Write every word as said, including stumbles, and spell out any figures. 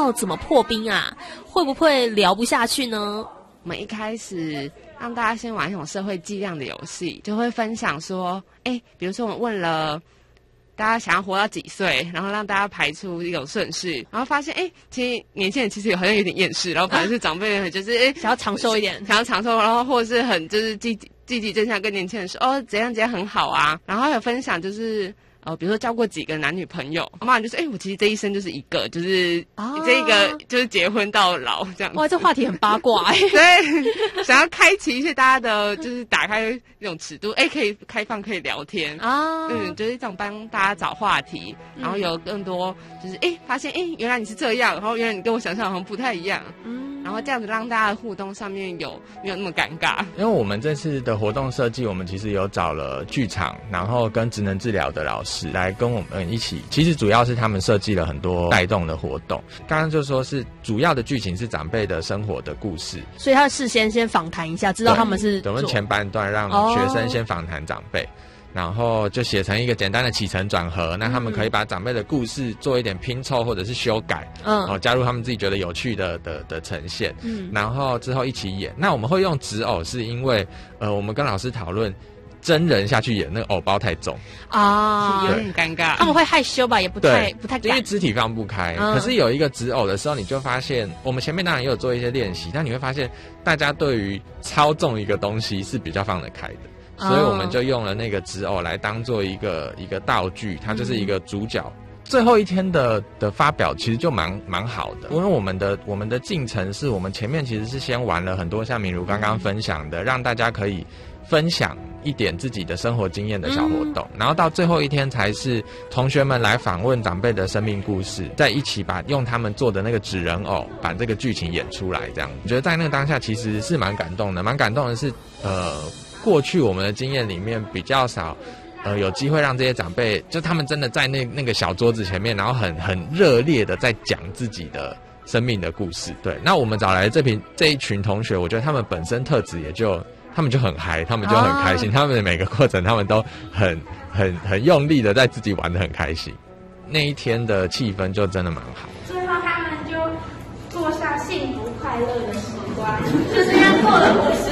要怎么破冰啊？会不会聊不下去呢？ 我们一开始让大家先玩一种社会计量的游戏，就会分享说，哎，比如说我们问了大家想要活到几岁，然后让大家排出一种顺序，然后发现，哎，其实年轻人其实好像有点厌世，然后反而是长辈很就是哎、啊、 想要长寿一点， 想要长寿，然后或者是很就是积极积极正向跟年轻人说，哦，怎样怎样很好啊，然后还有分享就是。哦，比如说交过几个男女朋友，妈妈就说：“哎、欸，我其实这一生就是一个，就是这个就是结婚到老这样子。” 哇，这话题很八卦哎、 欸。对，想要开启一些大家的，就是打开那种尺度，哎、欸，可以开放，可以聊天啊，嗯，就是这种帮大家找话题，然后有更多就是哎、欸，发现哎、欸，原来你是这样，然后原来你跟我想象好像不太一样，嗯，然后这样子让大家的互动上面有没有那么尴尬？ 因为我们这次的活动设计，我们其实有找了剧场，然后跟职能治疗的老师。来跟我们一起，其实主要是他们设计了很多带动的活动。刚刚就说是主要的剧情是长辈的生活的故事， 所以他事先先访谈一下，知道他们是。 我们前半段让学生先访谈长辈，哦、然后就写成一个简单的起承转合。那他们可以把长辈的故事做一点拼凑或者是修改，嗯，然后加入他们自己觉得有趣的的的呈现，嗯，然后之后一起演。那我们会用纸偶，是因为呃，我们跟老师讨论。真人下去演那个偶包太重啊， 有点尴尬。 他们会害羞吧，也不太不太敢， 因为肢体放不开。嗯、可是有一个纸偶的时候，你就发现，我们前面当然也有做一些练习，但你会发现，大家对于操纵一个东西是比较放得开的，嗯、所以我们就用了那个纸偶来当做一个一个道具，它就是一个主角。嗯最后一天的的发表其实就蛮蛮好的，因为我们的我们的进程是我们前面其实是先玩了很多像明如刚刚分享的，让大家可以分享一点自己的生活经验的小活动，嗯、然后到最后一天才是同学们来访问长辈的生命故事，再一起把用他们做的那个纸人偶把这个剧情演出来，这样我觉得在那个当下其实是蛮感动的，蛮感动的是呃过去我们的经验里面比较少。呃，有机会让这些长辈，就他们真的在那那个小桌子前面，然后很很热烈的在讲自己的生命的故事。对，那我们找来这群这一群同学，我觉得他们本身特质也就，他们就很嗨，他们就很开心，啊、他们的每个过程他们都很很很用力的在自己玩得很开心。那一天的气氛就真的蛮好。 最后他们就过上幸福快乐的时光，就是要过了我